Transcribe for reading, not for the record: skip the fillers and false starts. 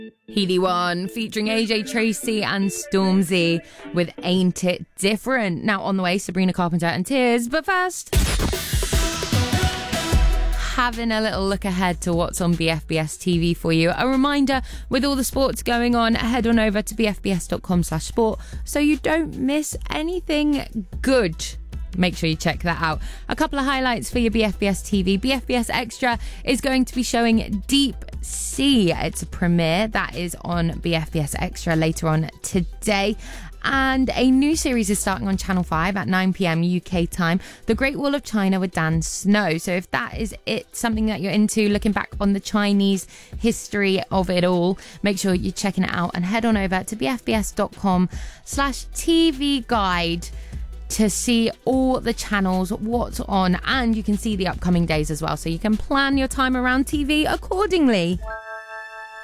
Healy One featuring AJ Tracey and Stormzy with Ain't It Different. Now on the way, Sabrina Carpenter and Tears. But first, having a little look ahead to what's on BFBS TV for you. A reminder, with all the sports going on, head on over to bfbs.com/sport so you don't miss anything good. Make sure you check that out. A couple of highlights for your BFBS TV. BFBS Extra is going to be showing Deep Sea. It's a premiere that is on BFBS Extra later on today. And a new series is starting on Channel 5 at 9 p.m. UK time, The Great Wall of China with Dan Snow. So if that is something that you're into, looking back on the Chinese history of it all, make sure you're checking it out and head on over to bfbs.com/TV guide to see all the channels, what's on, and you can see the upcoming days as well, so you can plan your time around TV accordingly.